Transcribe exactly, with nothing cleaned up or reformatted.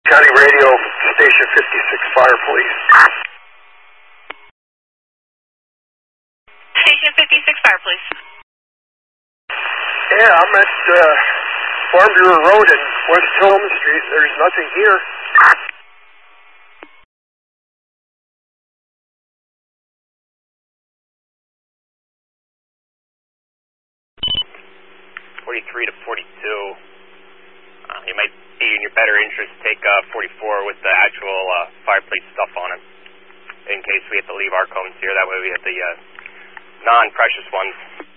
County Radio, Station fifty-six, Fire, please. Station fifty-six, Fire, please. Yeah, I'm at uh, Farm Bureau Road and West Tillman Street. There's nothing here. forty-three to forty-two. Uh, it might be in your better interest to take uh, forty-four with the actual uh, fireplace stuff on it, in case we have to leave our cones here. That way we have the uh, non-precious ones.